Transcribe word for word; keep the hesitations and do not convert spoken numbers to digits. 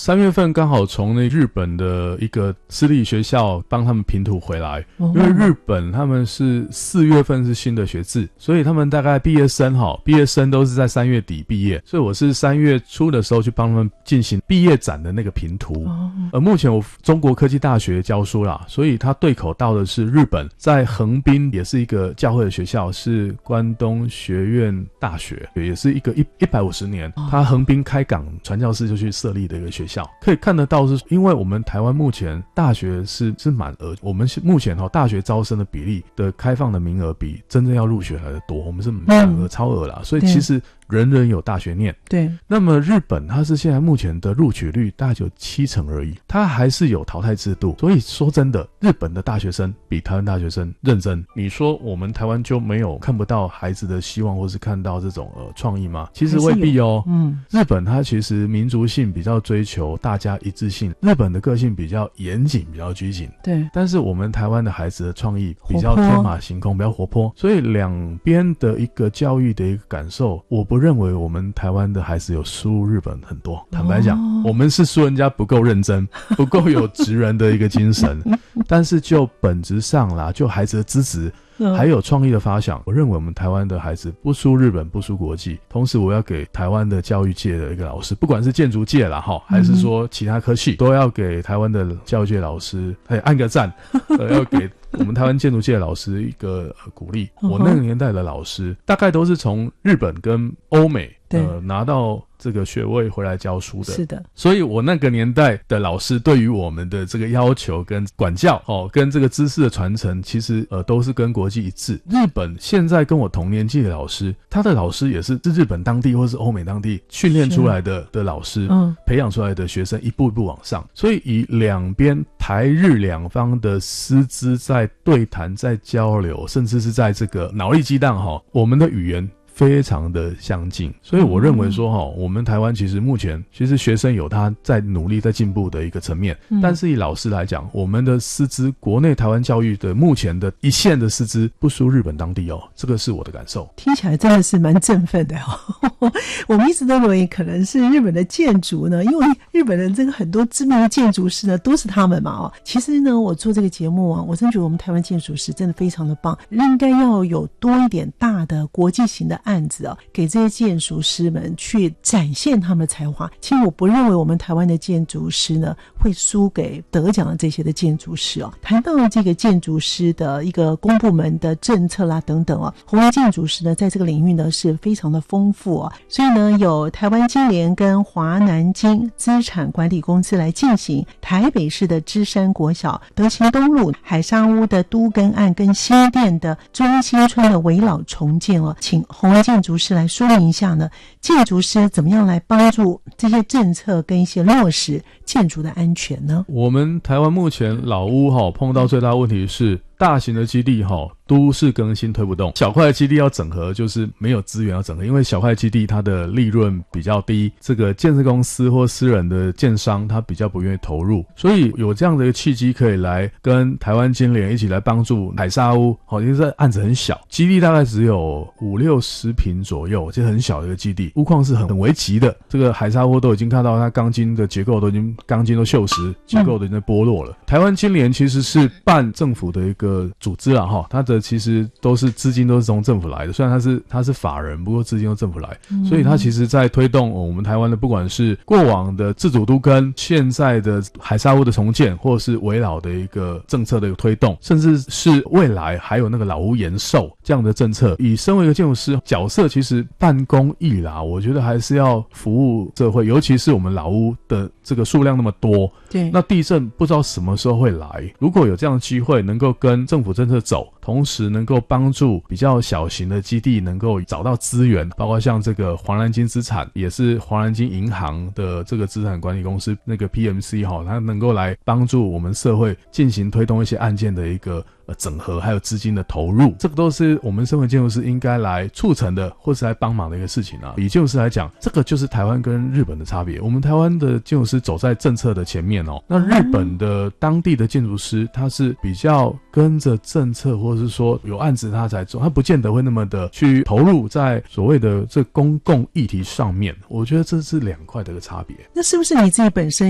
三月份刚好从那日本的一个私立学校帮他们评图回来，因为日本他们是四月份是新的学制，所以他们大概毕业生哈，毕业生都是在三月底毕业，所以我是三月初的时候去帮他们进行毕业展的那个评图。而目前我中国科技大学教书啦，所以他对口到的是日本，在横滨也是一个教会的学校，是关东学院大学，也是一个一一百五十年，他横滨开港传教士就去设立的一个学校。可以看得到是，因为我们台湾目前大学是是满额，我们目前哈大学招生的比例的开放的名额比真正要入学来的多，我们是满额超额啦，所以其实人人有大学念。 对， 那么日本它是现在目前的录取率大概只有七成而已，它还是有淘汰制度，所以说真的，日本的大学生比台湾大学生认真。你说我们台湾就没有看不到孩子的希望，或是看到这种呃创意吗？其实未必哦。嗯，日本它其实民族性比较追求大家一致性，日本的个性比较严谨，比较拘谨。 对， 但是我们台湾的孩子的创意比较天马行空，比较活泼，所以两边的一个教育的一个感受，我不认为我们台湾的孩子有输入日本很多。坦白讲，哦，我们是说人家不够认真，不够有职人的一个精神。但是就本质上啦，就孩子的资质还有创意的发想，我认为我们台湾的孩子不输日本，不输国际。同时我要给台湾的教育界的一个老师，不管是建筑界啦还是说其他科系，都要给台湾的教育界老师按个赞，呃，要给我们台湾建筑界的老师一个鼓励。我那个年代的老师大概都是从日本跟欧美呃拿到这个学位回来教书的。 是的， 所以我那个年代的老师对于我们的这个要求跟管教哦，跟这个知识的传承，其实呃都是跟国际一致。日本现在跟我同年纪的老师，他的老师也是日本当地或是欧美当地训练出来的的老师，嗯，培养出来的学生一步一步往上。所以以两边台日两方的师资在对谈，在交流，甚至是在这个脑力激荡哈，我们的语言非常的相近。所以我认为说齁，我们台湾其实目前其实学生有他在努力在进步的一个层面，嗯，但是以老师来讲，我们的师资国内台湾教育的目前的一线的师资不输日本当地哦，这个是我的感受。 听起来真的是蛮振奋的哦。我们一直都认为可能是日本的建筑呢，因为日本的这个很多知名的建筑师呢都是他们嘛哦。其实呢，我做这个节目啊，我真觉得我们台湾建筑师真的非常的棒，应该要有多一点大的国际型的案子啊，给这些建筑师们去展现他们的才华。其实我不认为我们台湾的建筑师呢会输给得奖的这些的建筑师哦。谈到了这个建筑师的一个公部门的政策啦等等哦，宏威建筑师呢在这个领域呢是非常的丰富哦。所以呢，有台湾金联跟华南金资产管理公司来进行台北市的芝山国小、德行东路海沙屋的都更案跟新店的中心村的围老重建哦，请宏威建筑师来说明一下呢，建筑师怎么样来帮助这些政策跟一些落实建筑的安全呢？ 我们台湾目前老屋齁碰到最大的问题是大型的基地齁都市更新推不动，小块的基地要整合就是没有资源要整合，因为小块基地它的利润比较低，这个建设公司或私人的建商他比较不愿意投入，所以有这样的一个契机可以来跟台湾金联一起来帮助海沙屋。好，因为这案子很小，基地大概只有五六十坪左右，就很小的一个基地，屋况是很很危急的。这个海沙屋都已经看到它钢筋的结构都已经钢筋都锈蚀，结构都已经剥落了。嗯，台湾金联其实是办政府的一个组织啦齁，它的其实都是资金都是从政府来的，虽然它是它是法人，不过资金都政府来，嗯，所以它其实在推动，哦，我们台湾的不管是过往的自主都更，现在的海沙屋的重建，或者是围老的一个政策的一个推动，甚至是未来还有那个老屋延寿这样的政策。以身为一个建筑师角色，其实办公益啦，我觉得还是要服务社会，尤其是我们老屋的这个数量那么多， 对， 那地震不知道什么时候会来，如果有这样的机会能够跟政府政策走，同时能够帮助比较小型的基地能够找到资源，包括像这个华南金资产也是华南金银行的这个资产管理公司那个 P M C 齁，它能够来帮助我们社会进行推动一些案件的一个呃整合，还有资金的投入，这个都是我们身为建筑师应该来促成的，或是来帮忙的一个事情啊。以建筑师来讲，这个就是台湾跟日本的差别，我们台湾的建筑师走在政策的前面哦，那日本的当地的建筑师他是比较跟着政策，或者是说有案子他才做，他不见得会那么的去投入在所谓的这公共议题上面，我觉得这是两块的一个差别。 那是不是你自己本身